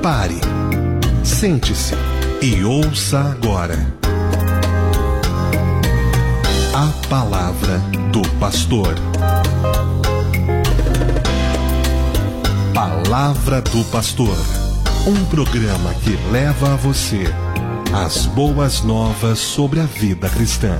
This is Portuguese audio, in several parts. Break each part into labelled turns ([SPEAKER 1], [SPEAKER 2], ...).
[SPEAKER 1] Pare, sente-se e ouça agora a palavra do pastor. Palavra do Pastor, um programa que leva a você as boas novas sobre a vida cristã.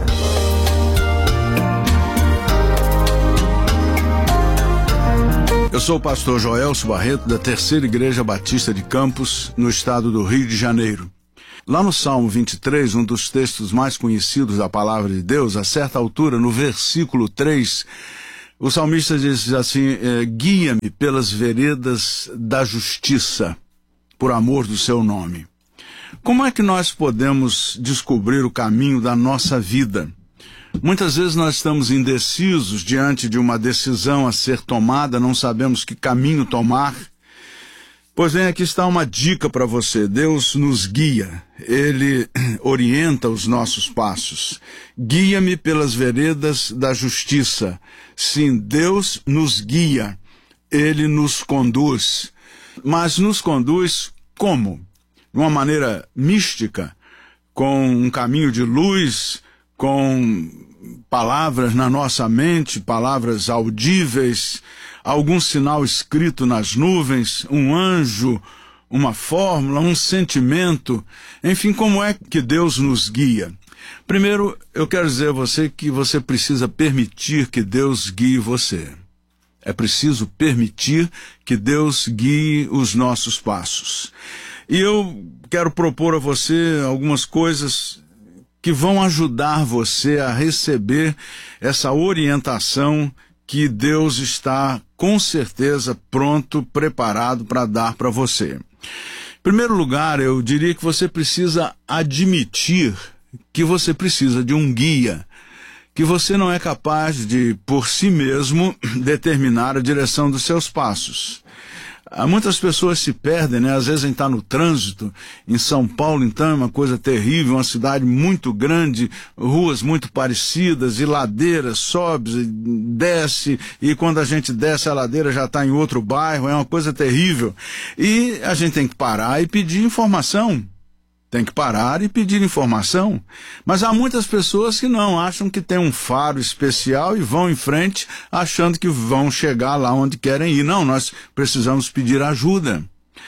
[SPEAKER 2] Eu sou o pastor Joelso Barreto, da Terceira Igreja Batista de Campos, no estado do Rio de Janeiro. Lá no Salmo 23, um dos textos mais conhecidos da Palavra de Deus, a certa altura, no versículo 3, o salmista diz assim: guia-me pelas veredas da justiça, por amor do seu nome. Como é que nós podemos descobrir o caminho da nossa vida? Muitas vezes nós estamos indecisos diante de uma decisão a ser tomada, não sabemos que caminho tomar. Pois bem, aqui está uma dica para você. Deus nos guia, Ele orienta os nossos passos. Guia-me pelas veredas da justiça. Sim, Deus nos guia, Ele nos conduz. Mas nos conduz como? De uma maneira mística, com um caminho de luz, com palavras na nossa mente, palavras audíveis, algum sinal escrito nas nuvens, um anjo, uma fórmula, um sentimento, enfim, como é que Deus nos guia? Primeiro, eu quero dizer a você que você precisa permitir que Deus guie você. É preciso permitir que Deus guie os nossos passos. E eu quero propor a você algumas coisas que vão ajudar você a receber essa orientação que Deus está, com certeza, pronto, preparado para dar para você. Em primeiro lugar, eu diria que você precisa admitir que você precisa de um guia, que você não é capaz de, por si mesmo, determinar a direção dos seus passos. Muitas pessoas se perdem, né? Às vezes a gente está no trânsito. Em São Paulo, então, é uma coisa terrível, uma cidade muito grande, ruas muito parecidas, e ladeiras, sobe, desce, e quando a gente desce a ladeira já está em outro bairro, é uma coisa terrível. E a gente tem que parar e pedir informação. Tem que parar e pedir informação. Mas há muitas pessoas que não, acham que tem um faro especial e vão em frente achando que vão chegar lá onde querem ir. Não, nós precisamos pedir ajuda.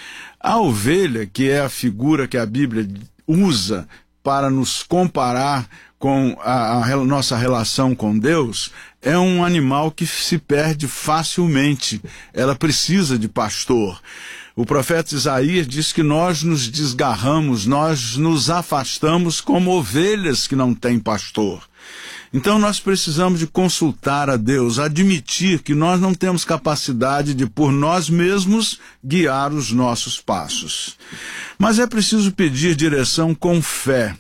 [SPEAKER 2] A ovelha, que é a figura que a Bíblia usa para nos comparar com a nossa relação com Deus, é um animal que se perde facilmente. Ela precisa de pastor. O profeta Isaías diz que nós nos desgarramos, nós nos afastamos como ovelhas que não têm pastor. Então nós precisamos de consultar a Deus, admitir que nós não temos capacidade de, por nós mesmos, guiar os nossos passos. Mas é preciso pedir direção com fé.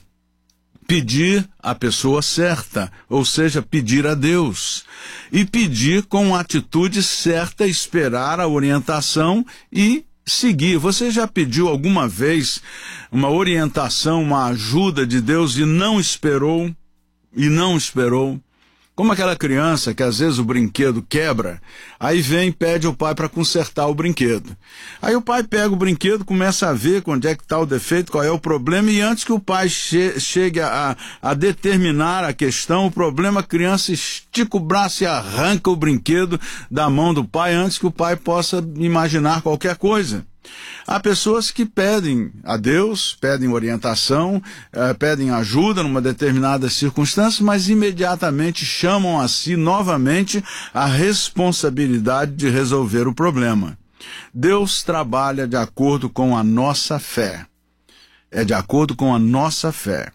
[SPEAKER 2] Pedir a pessoa certa, ou seja, pedir a Deus. E pedir com a atitude certa, esperar a orientação e seguir. Você já pediu alguma vez uma orientação, uma ajuda de Deus e não esperou? E não esperou? Como aquela criança que às vezes o brinquedo quebra, aí vem e pede ao pai para consertar o brinquedo. Aí o pai pega o brinquedo, começa a ver onde é que está o defeito, qual é o problema, e antes que o pai chegue a determinar a questão, o problema, a criança estica o braço e arranca o brinquedo da mão do pai antes que o pai possa imaginar qualquer coisa. Há pessoas que pedem a Deus, pedem orientação, pedem ajuda numa determinada circunstância, mas imediatamente chamam a si novamente a responsabilidade de resolver o problema. Deus trabalha de acordo com a nossa fé. É de acordo com a nossa fé.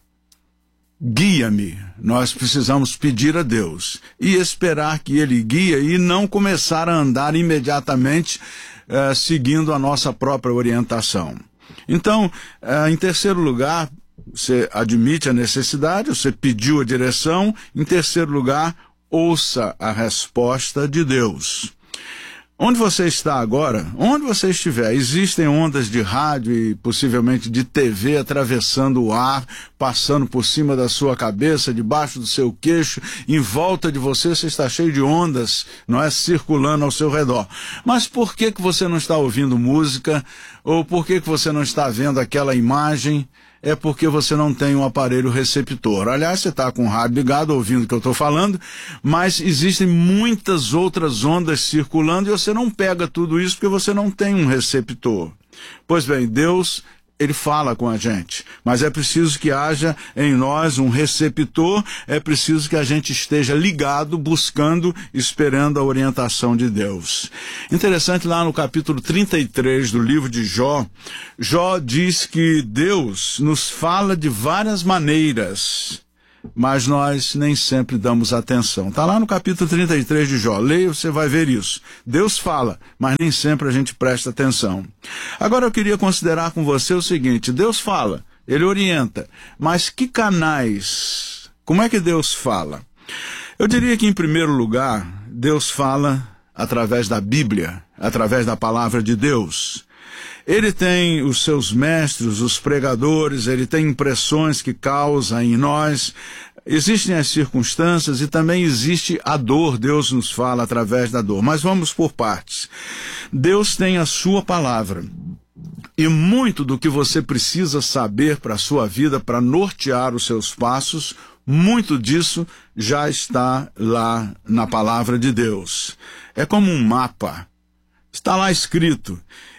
[SPEAKER 2] Guia-me. Nós precisamos pedir a Deus e esperar que Ele guie e não começar a andar imediatamente seguindo a nossa própria orientação. Então, em terceiro lugar, você admite a necessidade, você pediu a direção. Em terceiro lugar, ouça a resposta de Deus. Onde você está agora, onde você estiver, existem ondas de rádio e possivelmente de TV atravessando o ar, passando por cima da sua cabeça, debaixo do seu queixo, em volta de você está cheio de ondas, não é, circulando ao seu redor. Mas por que você não está ouvindo música? Ou por que você não está vendo aquela imagem? É porque você não tem um aparelho receptor. Aliás, você está com o rádio ligado, ouvindo o que eu estou falando, mas existem muitas outras ondas circulando e você não pega tudo isso porque você não tem um receptor. Pois bem, Deus, Ele fala com a gente, mas é preciso que haja em nós um receptor, é preciso que a gente esteja ligado, buscando, esperando a orientação de Deus. Interessante, lá no capítulo 33 do livro de Jó, Jó diz que Deus nos fala de várias maneiras, mas nós nem sempre damos atenção. Está lá no capítulo 33 de Jó. Leia, você vai ver isso. Deus fala, mas nem sempre a gente presta atenção. Agora eu queria considerar com você o seguinte: Deus fala, Ele orienta, mas que canais? Como é que Deus fala? Eu diria que, em primeiro lugar, Deus fala através da Bíblia, através da palavra de Deus. Ele tem os seus mestres, os pregadores, ele tem impressões que causa em nós. Existem as circunstâncias e também existe a dor. Deus nos fala através da dor. Mas vamos por partes. Deus tem a sua palavra. E muito do que você precisa saber para a sua vida, para nortear os seus passos, muito disso já está lá na palavra de Deus. É como um mapa. Está lá escrito.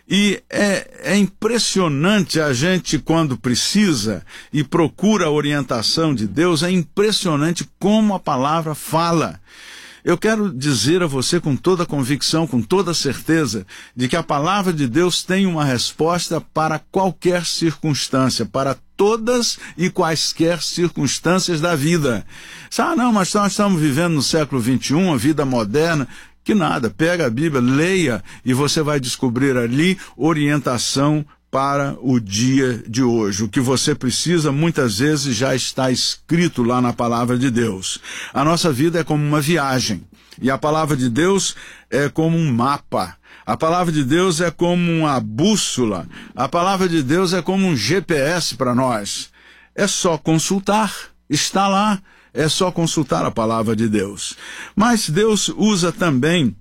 [SPEAKER 2] E é impressionante a gente, quando precisa e procura a orientação de Deus, é impressionante como a palavra fala. Eu quero dizer a você com toda convicção, com toda certeza, de que a palavra de Deus tem uma resposta para qualquer circunstância, para todas e quaisquer circunstâncias da vida. Não, mas nós estamos vivendo no século XXI, a vida moderna. Que nada, pega a Bíblia, leia e você vai descobrir ali orientação para o dia de hoje. O que você precisa muitas vezes já está escrito lá na palavra de Deus. A nossa vida é como uma viagem e a palavra de Deus é como um mapa. A palavra de Deus é como uma bússola. A palavra de Deus é como um GPS para nós. É só consultar, está lá. É só consultar a palavra de Deus. Mas Deus usa também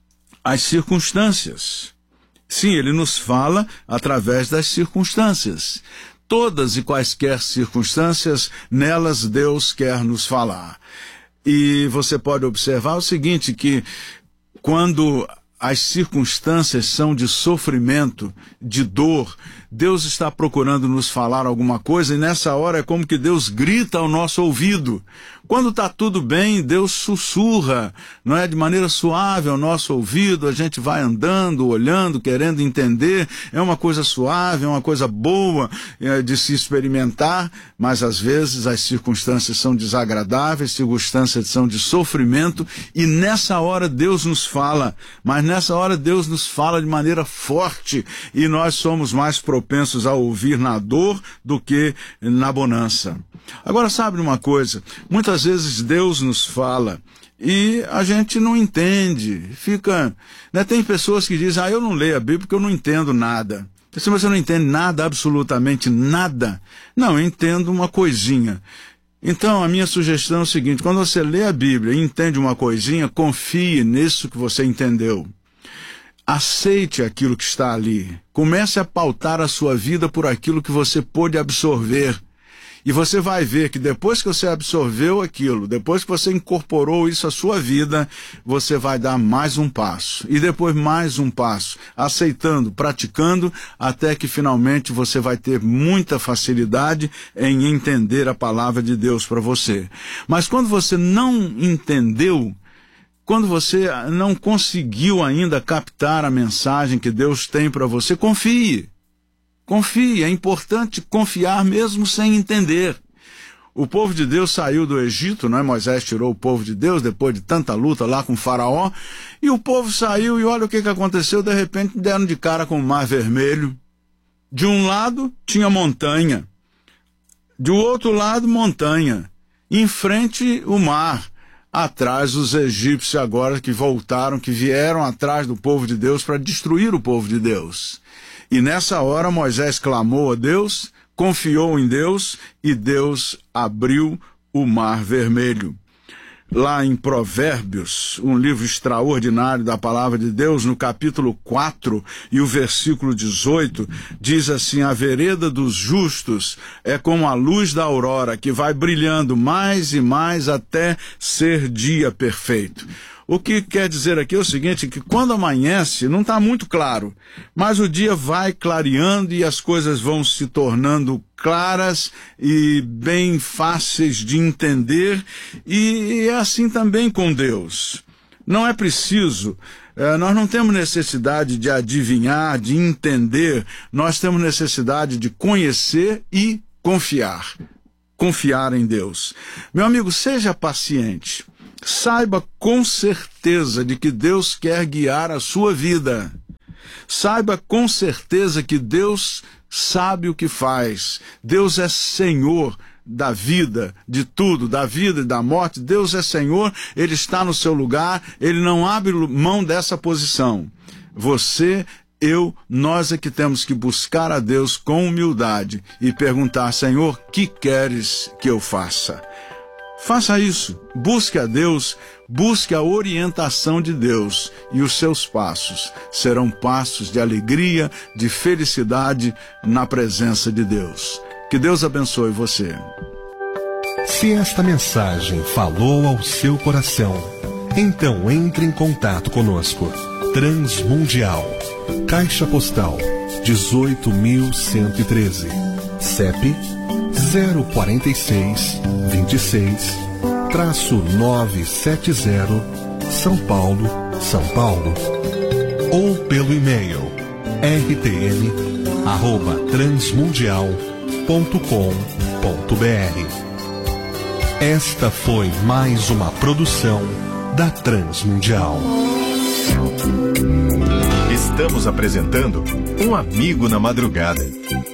[SPEAKER 2] as circunstâncias. Sim, Ele nos fala através das circunstâncias. Todas e quaisquer circunstâncias, nelas Deus quer nos falar. E você pode observar o seguinte, que quando as circunstâncias são de sofrimento, de dor, Deus está procurando nos falar alguma coisa e nessa hora é como que Deus grita ao nosso ouvido. Quando está tudo bem, Deus sussurra, não é, de maneira suave ao nosso ouvido, a gente vai andando, olhando, querendo entender, é uma coisa suave, é uma coisa boa de se experimentar, mas às vezes as circunstâncias são desagradáveis, circunstâncias são de sofrimento e nessa hora Deus nos fala, mas nessa hora Deus nos fala de maneira forte e nós somos mais propensos a ouvir na dor do que na bonança. Agora, sabe uma coisa? Muitas vezes Deus nos fala e a gente não entende, fica... Né? Tem pessoas que dizem, eu não leio a Bíblia porque eu não entendo nada. Se você não entende nada, absolutamente nada, não, eu entendo uma coisinha. Então, a minha sugestão é o seguinte, quando você lê a Bíblia e entende uma coisinha, confie nisso que você entendeu. Aceite aquilo que está ali. Comece a pautar a sua vida por aquilo que você pôde absorver. E você vai ver que depois que você absorveu aquilo, depois que você incorporou isso à sua vida, você vai dar mais um passo. E depois mais um passo, aceitando, praticando, até que finalmente você vai ter muita facilidade em entender a palavra de Deus para você. Mas quando você não entendeu, quando você não conseguiu ainda captar a mensagem que Deus tem para você, confie. Confie, é importante confiar mesmo sem entender. O povo de Deus saiu do Egito, não é? Moisés tirou o povo de Deus depois de tanta luta lá com o faraó, e o povo saiu e olha o que aconteceu, de repente deram de cara com o Mar Vermelho. De um lado tinha montanha, do outro lado montanha, em frente o mar. atrás dos egípcios agora que voltaram, que vieram atrás do povo de Deus para destruir o povo de Deus. E nessa hora Moisés clamou a Deus, confiou em Deus e Deus abriu o Mar Vermelho. Lá em Provérbios, um livro extraordinário da palavra de Deus, no capítulo 4 e o versículo 18, diz assim: a vereda dos justos é como a luz da aurora, que vai brilhando mais e mais até ser dia perfeito. O que quer dizer aqui é o seguinte, que quando amanhece não está muito claro, mas o dia vai clareando e as coisas vão se tornando claras e bem fáceis de entender, e é assim também com Deus. Não é preciso, nós não temos necessidade de adivinhar, de entender, nós temos necessidade de conhecer e confiar. Confiar em Deus. Meu amigo, seja paciente. Saiba com certeza de que Deus quer guiar a sua vida. Saiba com certeza que Deus sabe o que faz. Deus é Senhor da vida, de tudo, da vida e da morte. Deus é Senhor, Ele está no seu lugar, Ele não abre mão dessa posição. Você, eu, nós é que temos que buscar a Deus com humildade e perguntar: Senhor, que queres que eu faça? Faça isso, busque a Deus, busque a orientação de Deus, e os seus passos serão passos de alegria, de felicidade na presença de Deus. Que Deus abençoe você.
[SPEAKER 1] Se esta mensagem falou ao seu coração, então entre em contato conosco. Transmundial, Caixa Postal 18.113, CEP 04626-970, São Paulo, São Paulo. Ou pelo e-mail rtm@transmundial.com.br. Esta foi mais uma produção da Transmundial.
[SPEAKER 3] Estamos apresentando Um Amigo na Madrugada.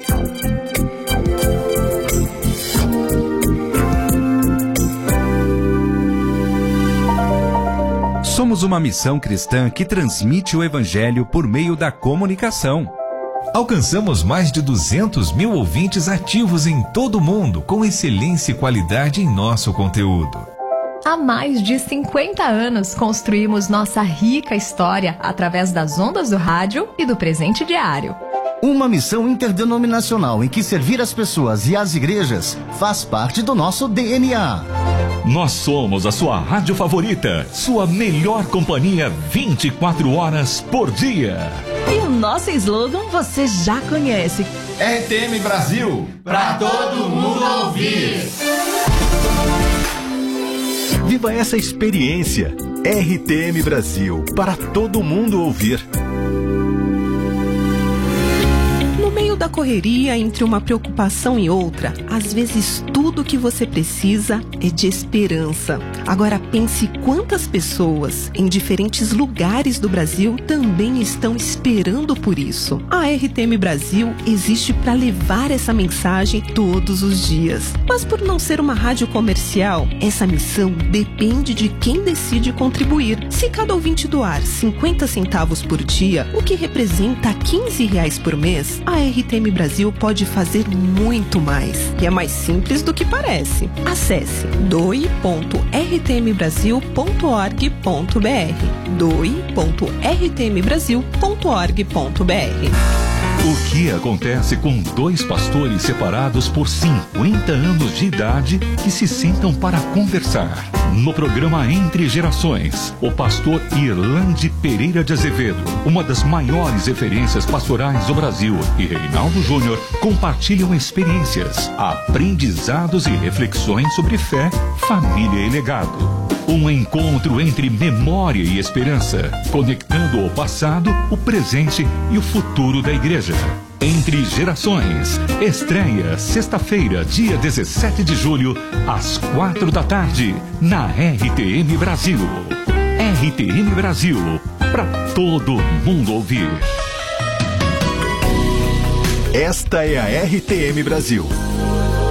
[SPEAKER 4] Somos uma missão cristã que transmite o Evangelho por meio da comunicação.
[SPEAKER 5] Alcançamos mais de 200 mil ouvintes ativos em todo o mundo, com excelência e qualidade em nosso conteúdo.
[SPEAKER 6] Há mais de 50 anos construímos nossa rica história através das ondas do rádio e do presente diário.
[SPEAKER 7] Uma missão interdenominacional em que servir as pessoas e as igrejas faz parte do nosso DNA.
[SPEAKER 8] Nós somos a sua rádio favorita, sua melhor companhia 24 horas por dia.
[SPEAKER 9] E o nosso slogan você já conhece.
[SPEAKER 10] RTM Brasil, pra todo mundo ouvir.
[SPEAKER 3] Viva essa experiência. RTM Brasil, para todo mundo ouvir.
[SPEAKER 11] No meio da correria, entre uma preocupação e outra, às vezes tudo que você precisa é de esperança. Agora pense quantas pessoas em diferentes lugares do Brasil também estão esperando por isso. A RTM Brasil existe para levar essa mensagem todos os dias. Mas por não ser uma rádio comercial, essa missão depende de quem decide contribuir. Se cada ouvinte doar 50 centavos por dia, o que representa R$15 por mês, a RTM Brasil pode fazer muito mais. E é mais simples do que parece. Acesse doe.rtmbrasil.org.br doe.rtmbrasil.org.br.
[SPEAKER 8] O que acontece com dois pastores separados por 50 anos de idade que se sentam para conversar? No programa Entre Gerações, o pastor Irlande Pereira de Azevedo, uma das maiores referências pastorais do Brasil, e Reinaldo Júnior compartilham experiências, aprendizados e reflexões sobre fé, família e legado. Um encontro entre memória e esperança, conectando o passado, o presente e o futuro da igreja. Entre Gerações, estreia sexta-feira, dia 17 de julho, às 4 da tarde, na RTM Brasil. RTM Brasil, para todo mundo ouvir.
[SPEAKER 3] Esta é a RTM Brasil,